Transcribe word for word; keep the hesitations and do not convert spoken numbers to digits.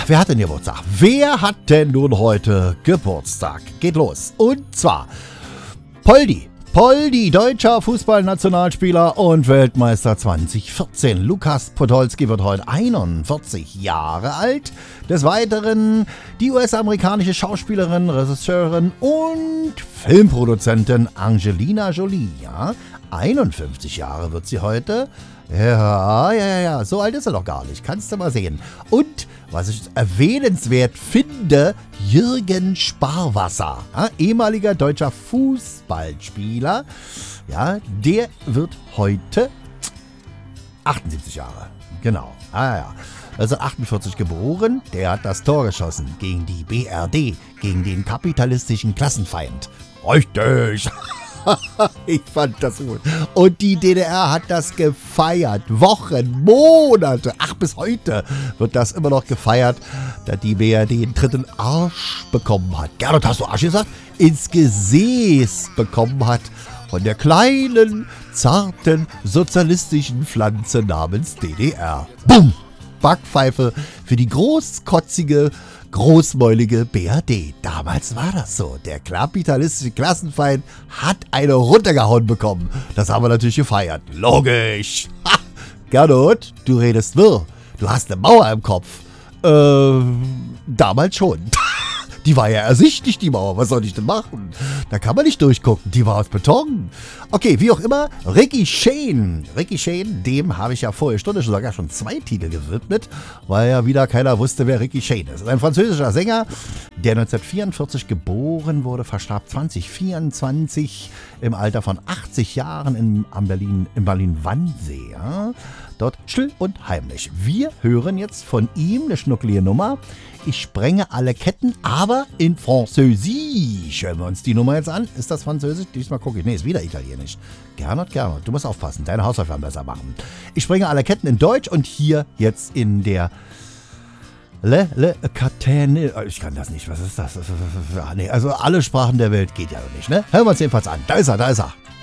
wer hat denn Geburtstag? Wer hat denn nun heute Geburtstag? Geht los. Und zwar Poldi. Poldi, deutscher Fußballnationalspieler und Weltmeister zwanzig vierzehn. Lukas Podolski wird heute einundvierzig Jahre alt. Des Weiteren die U S-amerikanische Schauspielerin, Regisseurin und Filmproduzentin Angelina Jolie. Ja, einundfünfzig Jahre wird sie heute. Ja, ja, ja, ja, so alt ist er doch gar nicht. Kannst du mal sehen. Und, was ich erwähnenswert finde, Jürgen Sparwasser, ja, ehemaliger deutscher Fußballspieler, ja, der wird heute achtundsiebzig Jahre. Genau, ah ja. Also achtundvierzig geboren, der hat das Tor geschossen gegen die B R D, gegen den kapitalistischen Klassenfeind. Richtig! Ich fand das gut. Und die D D R hat das gefeiert. Wochen, Monate. Ach, bis heute wird das immer noch gefeiert, da die B R D einen dritten Arsch bekommen hat. Gernot, hast du Arsch gesagt? Ins Gesäß bekommen hat von der kleinen, zarten, sozialistischen Pflanze namens D D R. Bumm! Backpfeife für die großkotzige, großmäulige B R D. Damals war das so. Der kapitalistische Klassenfeind hat eine runtergehauen bekommen. Das haben wir natürlich gefeiert. Logisch. Ha! Gernot, du redest wirr. Du hast eine Mauer im Kopf. Äh, damals schon. Die war ja ersichtlich, die Mauer. Was soll ich denn machen? Da kann man nicht durchgucken. Die war aus Beton. Okay, wie auch immer. Ricky Shane. Ricky Shane, dem habe ich ja vorige Stunde schon sogar schon zwei Titel gewidmet, weil ja wieder keiner wusste, wer Ricky Shane ist. Ein französischer Sänger, der neunzehnhundertvierundvierzig geboren wurde, verstarb zwanzig vierundzwanzig im Alter von achtzig Jahren in, am Berlin, in Berlin-Wannsee. Ja? Dort still und heimlich. Wir hören jetzt von ihm eine schnucklige Nummer. Ich sprenge alle Ketten, aber in Französisch. Hören wir uns die Nummer jetzt an. Ist das Französisch? Diesmal gucke ich. Nee, ist wieder Italienisch. Gernot, Gernot, du musst aufpassen. Deine Hausaufgaben besser machen. Ich sprenge alle Ketten in Deutsch und hier jetzt in der Le, Le, Catene. Ich kann das nicht. Was ist das? Nee, also alle Sprachen der Welt geht ja nicht, ne? Hören wir uns jedenfalls an. Da ist er, da ist er.